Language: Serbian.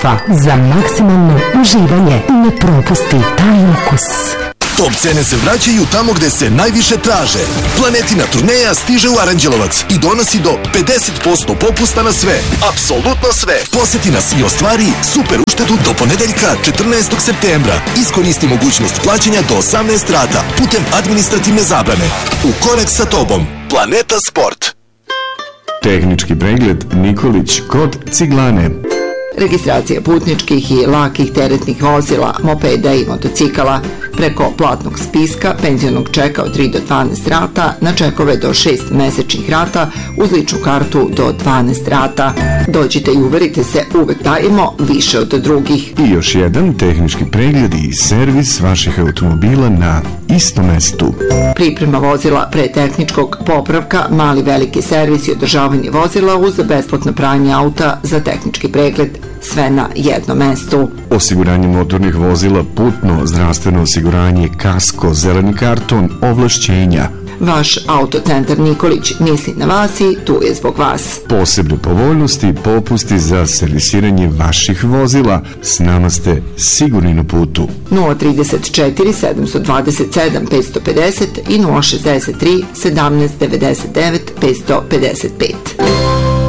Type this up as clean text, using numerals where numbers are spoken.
kafa. Za maksimalno uživanje ne propusti taj ukus. Top cene se vraćaju tamo gde se najviše traže. Planetina turneja stiže u Aranđelovac i donosi do 50% popusta na sve. Apsolutno sve. Poseti nas i ostvari super uštedu do ponedeljka 14. septembra. Iskoristi mogućnost plaćanja do 18 rata putem administrativne zabrane. U korak sa tobom. Planeta Sport. Tehnički pregled Nikolić kod Ciglane. Registracija putničkih i lakih teretnih vozila, mopeda i motocikala preko platnog spiska, penzionog čeka od 3 do 12 rata, na čekove do 6 mesečnih rata, uz ličnu kartu do 12 rata. Dođite i uverite se, uvek dajemo više od drugih. I još jedan tehnički pregled i servis vaših automobila na istom mestu. Priprema vozila pre tehničkog popravka, mali veliki servis i održavanje vozila uz besplatno pranje auta za tehnički pregled. Sve na jednom mestu. Osiguranje motornih vozila, putno, zdravstveno osiguranje, kasko, zeleni karton, ovlašćenja. Vaš Autocentar Nikolić misli na vas i tu je zbog vas. Posebne povoljnosti i popusti za servisiranje vaših vozila. S nama ste sigurni na putu. 034 727 550 i 063 17 99 555.